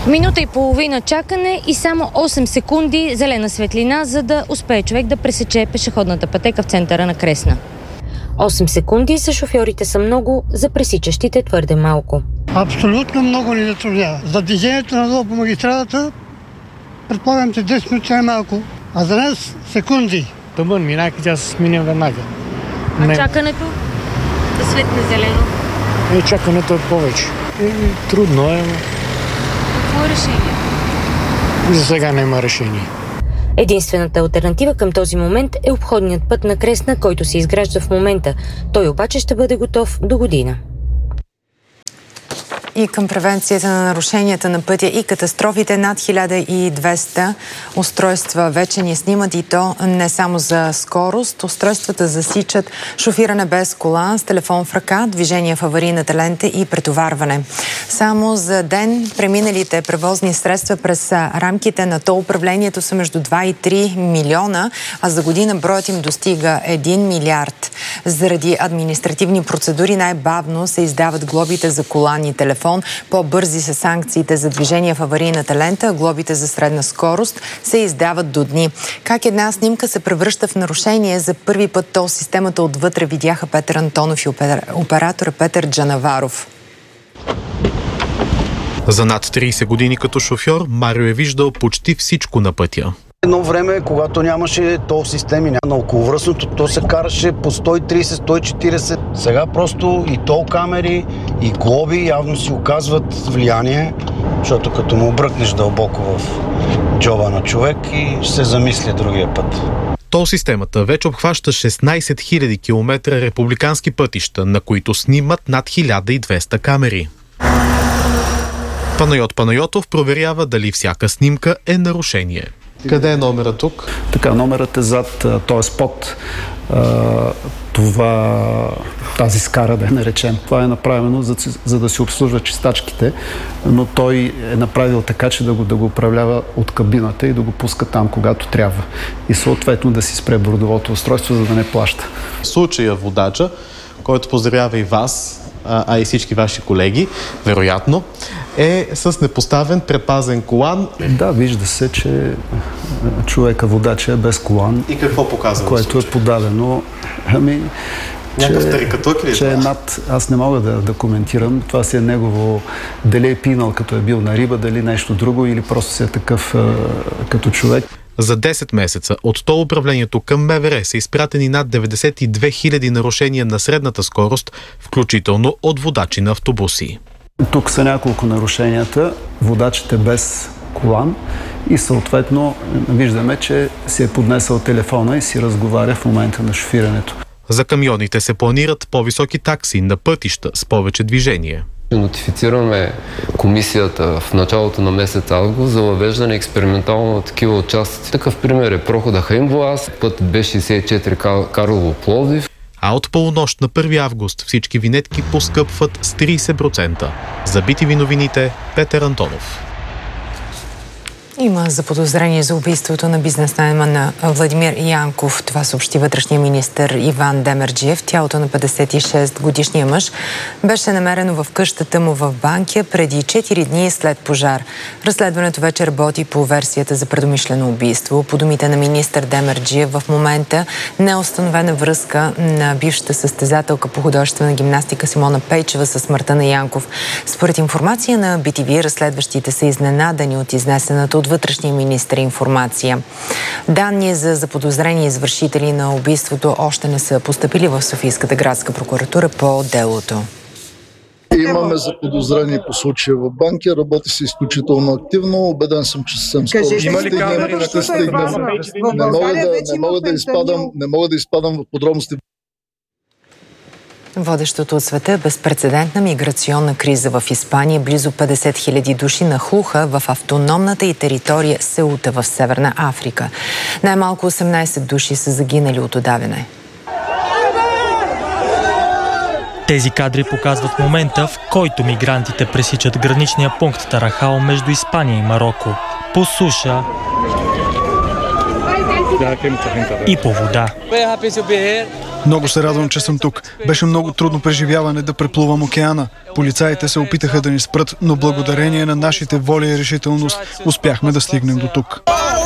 Минута и половина чакане и само 8 секунди зелена светлина, за да успее човек да пресече пешеходната пътека в центъра на Кресна. 8 секунди за шофьорите са много, за пресичащите твърде малко. Абсолютно много ни затруднява. За движението надолу по магистралата предполагам, че 10 минути е малко, а за нас секунди. Тъмън, минайки тя се сменя веднага. А чакането? Да светне зелено? Чакането е повече. Трудно е. Какво е решение? За сега няма решение. Единствената алтернатива към този момент е обходният път на Кресна, който се изгражда в момента. Той обаче ще бъде готов до година. И към превенцията на нарушенията на пътя и катастрофите, над 1200 устройства вече ни снимат, и то не само за скорост. Устройствата засичат шофиране без кола, с телефон в ръка, движение в аварийната лента и претоварване. Само за ден преминалите превозни средства през рамките на тол управлението са между 2 и 3 милиона, а за година броят им достига 1 милиард. Заради административни процедури най-бавно се издават глобите за колан и телефон. По-бързи са санкциите за движение в аварийната лента, глобите за средна скорост се издават до дни. Как една снимка се превръща в нарушение, за първи път тол системата отвътре видяха Петър Антонов и оператора Петър Джанаваров. За над 30 години като шофьор Марио е виждал почти всичко на пътя. Едно време, когато нямаше тол системи на околовръстното, то се караше по 130-140. Сега просто и тол камери, и глоби явно си оказват влияние, защото като му обръкнеш дълбоко в джоба на човек и ще се замисли другия път. Тол системата вече обхваща 16 000 км републикански пътища, на които снимат над 1200 камери. Панайот Панайотов проверява дали всяка снимка е нарушение. Къде е номера тук? Така, номерът е зад, т.е. под тази скара, да я наречем. Това е направено за да си обслужва чистачките, но той е направил така, че да го управлява от кабината и да го пуска там, когато трябва. И съответно да си спре бордовото устройство, за да не плаща. В случая водача, който поздравява и вас, а и всички ваши колеги, вероятно, е с непоставен предпазен колан. Да, вижда се, че човека водача е без колан. И какво показва? Което е подадено. Някакъв тарикатук ли е? Че е над... Аз не мога да коментирам. Това си е негово... Дали е пинал като е бил на риба, дали нещо друго, или просто си е такъв като човек. За 10 месеца от тол управлението към МВР са изпратени над 92 000 нарушения на средната скорост, включително от водачи на автобуси. Тук са няколко нарушенията. Водачите без колан и съответно виждаме, че си е поднесъл телефона и си разговаря в момента на шофирането. За камионите се планират по-високи такси на пътища с повече движение. Нотифицираме комисията в началото на месец август за въвеждане експериментално на такива участъци. Такъв пример е прохода Хаинбоаз, път Б64 Карлово-Пловдив. А от полунощ на 1 август всички винетки поскъпват с 30%. За BTV новините, Петър Антонов. Има заподозрение за убийството на бизнесмена на Владимир Янков. Това съобщи вътрешния министър Иван Демерджиев. Тялото на 56-годишния мъж беше намерено в къщата му в Банкя преди 4 дни след пожар. Разследването вече работи по версията за предумишлено убийство. По думите на министър Демерджиев, в момента не е установена връзка на бившата състезателка по художествена гимнастика Симона Пейчева със смъртта на Янков. Според информация на BTV, разследващите са изненадани от изнесената от вътрешния министър информация. Данни за заподозрени извършители на убийството още не са постъпили в Софийската градска прокуратура по делото. Имаме заподозрени по случая в Банкя, работи се изключително активно, убеден съм, че съвсем скоро ще стигнем. Не мога да изпадам в подробности. Водещото от света безпрецедентна миграционна криза в Испания. Близо 50 000 души нахлуха в автономната и територия Сеута в Северна Африка. Най-малко 18 души са загинали от удавяне. Тези кадри показват момента, в който мигрантите пресичат граничния пункт Тарахал между Испания и Мароко. По суша и по вода. Много се радвам, че съм тук. Беше много трудно преживяване да преплувам океана. Полицаите се опитаха да ни спрат, но благодарение на нашите воля и решителност успяхме да стигнем до тук.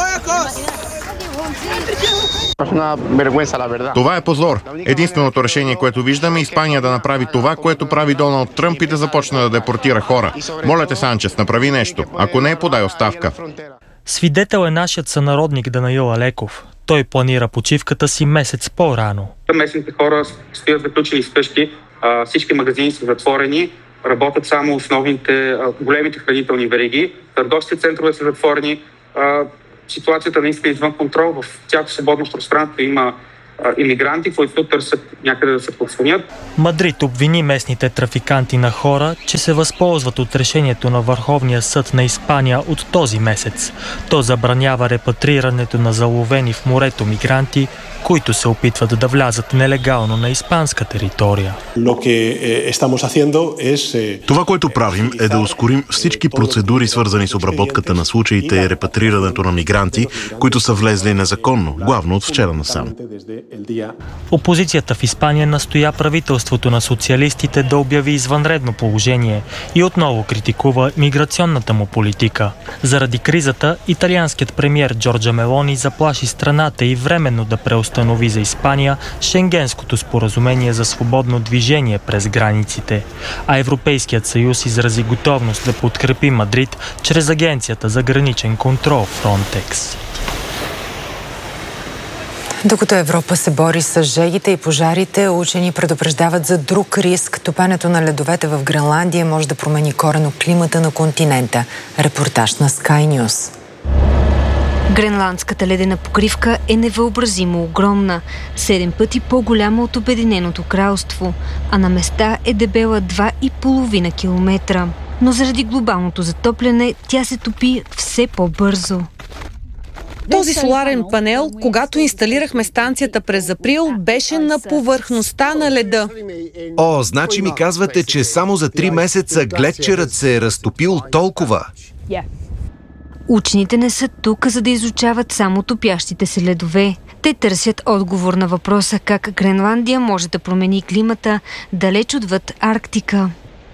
Това е позор. Единственото решение, което виждаме, е Испания да направи това, което прави Доналд Тръмп и да започне да депортира хора. Моля те, Санчес, направи нещо. Ако не, подай оставка. Свидетел е нашият сънародник Данаил Алеков. Той планира почивката си месец по-рано. Местните хора стоят заключени вкъщи, всички магазини са затворени, работят само основните, големите хранителни вериги, търговските центрове са затворени. Ситуацията наистина е извън контрол. В цялото свободно пространство има имигранти, които търсят някъде да се подслонят. Мадрид обвини местните трафиканти на хора, че се възползват от решението на Върховния съд на Испания от този месец. То забранява репатрирането на заловени в морето мигранти, които се опитват да влязат нелегално на испанска територия. Това, което правим, е да ускорим всички процедури, свързани с обработката на случаите и репатрирането на мигранти, които са влезли незаконно, главно от вчера насам. Опозицията в Испания настоя правителството на социалистите да обяви извънредно положение и отново критикува миграционната му политика. Заради кризата, италианският премиер Джорджа Мелони заплаши страната и временно да преустанови за Испания Шенгенското споразумение за свободно движение през границите. А Европейският съюз изрази готовност да подкрепи Мадрид чрез Агенцията за граничен контрол Frontex. Докато Европа се бори с жегите и пожарите, учени предупреждават за друг риск. Топенето на ледовете в Гренландия може да промени коренно климата на континента. Репортаж на Sky News. Гренландската ледена покривка е невъобразимо огромна, 7 пъти по-голяма от Обединеното кралство, а на места е дебела 2,5 километра. Но заради глобалното затопляне тя се топи все по-бързо. Този соларен панел, когато инсталирахме станцията през април, беше на повърхността на леда. О, значи ми казвате, че само за 3 месеца глетчерът се е разтопил толкова? Учените не са тук, за да изучават само топящите се ледове. Те търсят отговор на въпроса как Гренландия може да промени климата далеч отвъд Арктика.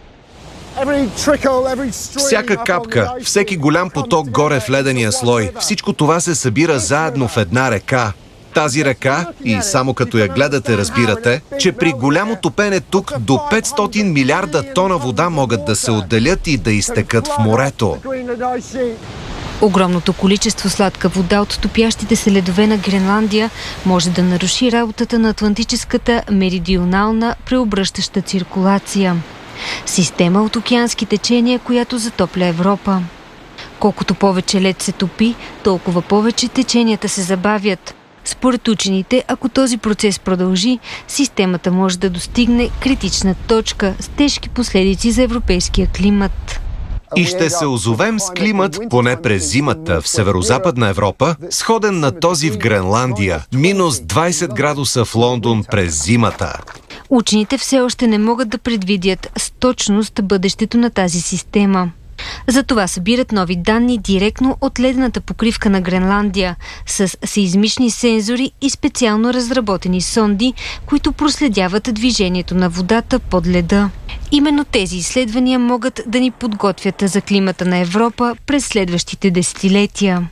Всяка капка, всеки голям поток горе в ледения слой, всичко това се събира заедно в една река. Тази река, и само като я гледате разбирате, че при голямо топене тук до 500 милиарда тона вода могат да се отделят и да изтекат в морето. Огромното количество сладка вода от топящите се ледове на Гренландия може да наруши работата на Атлантическата меридионална преобръщаща циркулация. Система от океански течения, която затопля Европа. Колкото повече лед се топи, толкова повече теченията се забавят. Според учените, ако този процес продължи, системата може да достигне критична точка с тежки последици за европейския климат. И ще се озовем с климат, поне през зимата, в северозападна Европа, сходен на този в Гренландия. Минус 20 градуса в Лондон през зимата. Учените все още не могат да предвидят с точност бъдещето на тази система. Затова събират нови данни директно от ледената покривка на Гренландия с сеизмични сензори и специално разработени сонди, които проследяват движението на водата под леда. Именно тези изследвания могат да ни подготвят за климата на Европа през следващите десетилетия.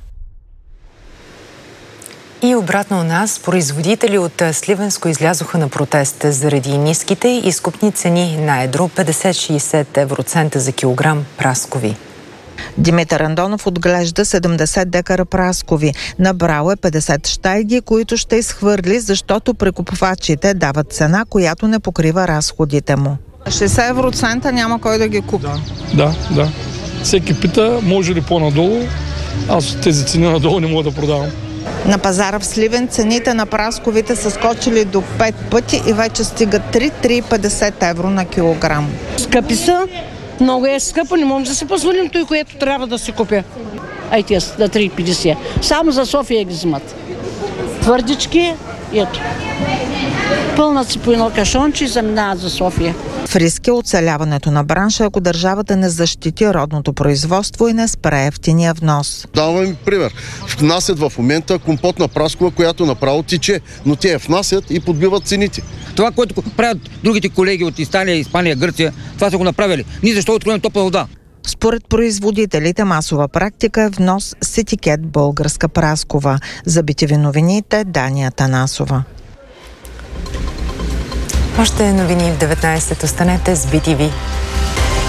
И обратно у нас, производители от Сливенско излязоха на протест заради ниските и изкупни цени на едро 50-60 евроцента за килограм праскови. Димитър Андонов отглежда 70 декара праскови. Набрал е 50 щайги, които ще изхвърли, защото прекупвачите дават цена, която не покрива разходите му. 60 евроцента няма кой да ги купи. Да. Всеки пита, може ли по-надолу? Аз тези цени надолу не мога да продавам. На пазара в Сливен цените на прасковите са скочили до 5 пъти и вече стигат 3-3,50 евро на килограм. Скъпи са, много е скъпо, не можем да си позволим той, което трябва да се купя. Ай тия на 3,50. Само за София ги взимат. Твърдички, И ето. Пълнат си по едно кашонче и заминават за София. В риск е оцеляването на бранша, ако държавата не защити родното производство и не спре евтиния внос. Давам ви пример. Внасят в момента компотна праскова, която направо тече, но те я внасят и подбиват цените. Това, което правят другите колеги от Италия, Испания, Гърция, това са го направили. Ние защо откроем топла вода? Според производителите масова практика е внос с етикет българска праскова. За BTV новините Дания Танасова. Още новини в 19. Останете с BTV.